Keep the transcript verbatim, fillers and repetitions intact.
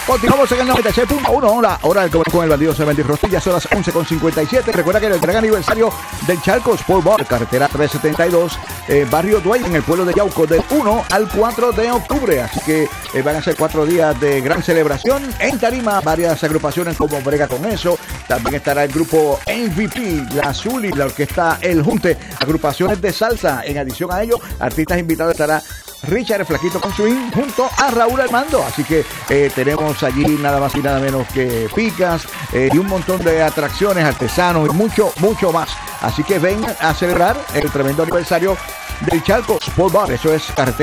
Continuamos en el noventa y seis punto uno. Hora, hora del comer con el bandido Cemento y Rostilla. Son las once con cincuenta y siete. Recuerda que el gran aniversario del Chalco Sport Bar, carretera trescientos setenta y dos, eh, barrio Duey, en el pueblo de Yauco, del uno al cuatro de octubre. Así que eh, van a ser cuatro días de gran celebración en tarima. Varias agrupaciones como brega con eso. También estará el grupo M V P, la Azul y la orquesta El Junte. Agrupaciones de salsa. En adición a ello, artistas invitados estará Richard el Flaquito con swing junto a Raúl Armando. Así que eh, tenemos allí nada más y nada menos que picas eh, y un montón de atracciones, artesanos y mucho, mucho más. Así que vengan a celebrar el tremendo aniversario del Chalco Sport Bar. Eso es carretera